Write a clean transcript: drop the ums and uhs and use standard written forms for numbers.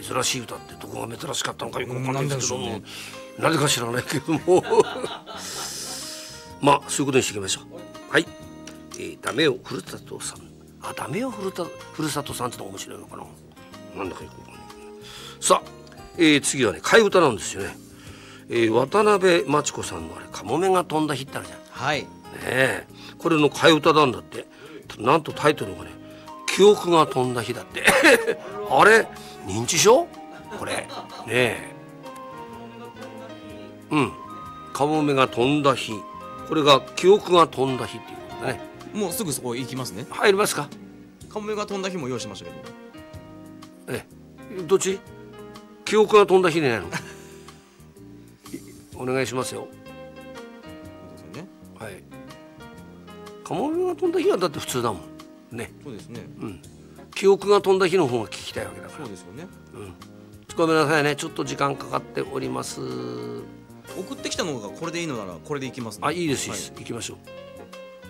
珍しい歌ってどこが珍しかったのかよくわかんないんですけども、 なんでしなぜか知らないけどもまあそういうことにしていきましょう。はい、ダメよふるさとさん。ダメよふるさとさんってのが面白いのかな。なんだかよくわかんない。さあ、次はね替え歌なんですよね。渡辺真知子さんのあれカモメが飛んだ日ってあるじゃん。 はい。 ねえ、これの替え歌なんだって。なんとタイトルがね記憶が飛んだ日だってあれ認知症これねえ。カモメが飛んだ日、これが記憶が飛んだ日っていうことだね。 もうすぐそこ行きますね。 入りますか。 カモメが飛んだ日も用意しましたけど。 どっち記憶が飛んだ日でないのお願いしますよ。 そうですよね。 はい、カモメが飛んだ日はだって普通だもんね。 そうですね。 記憶が飛んだ日の方が聞きたいわけだから。 そうですよね。 ごめんなさいね、ちょっと時間かかっております。 送ってきたのがこれでいいのならこれでいきますね。 いいです、いいはいです、行きましょう。